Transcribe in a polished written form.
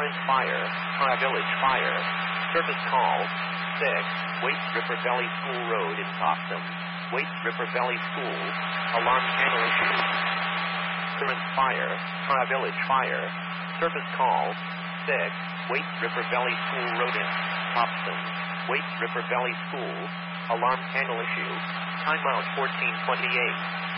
Current fire, Tri-Village fire. Service call, 6, Waste River Valley School Road in Topsom. Waste River Valley School. Alarm panel issue. Current fire, Tri-Village fire. Service call, 6, Waste River Valley School Road in Topsom. Waste River Valley School. Alarm panel issue. Timeout 1428.